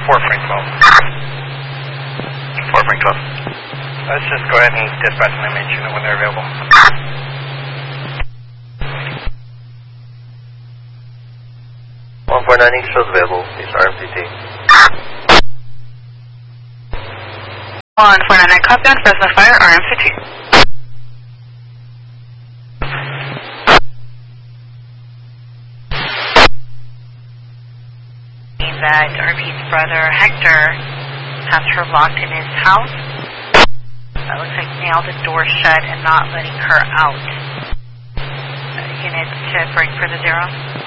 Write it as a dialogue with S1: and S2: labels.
S1: 4 Frank 12. 4 Frank 12. Let's just go ahead and dispatch an image unit when they're available.
S2: Shows available. These are RMCT.
S3: 149 copy on Fresno Fire, RMCT. That RP's brother Hector has her locked in his house. That looks like nailed the door shut and not letting her out. Units to bring for the 0.